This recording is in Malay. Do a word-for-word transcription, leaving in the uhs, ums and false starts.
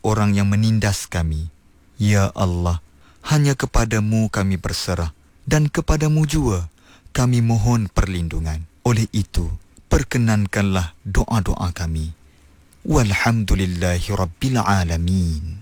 orang yang menindas kami. Ya Allah, hanya kepadamu kami berserah dan kepadamu jua kami mohon perlindungan. Oleh itu, perkenankanlah doa-doa kami. Walhamdulillahi Rabbil Alamin.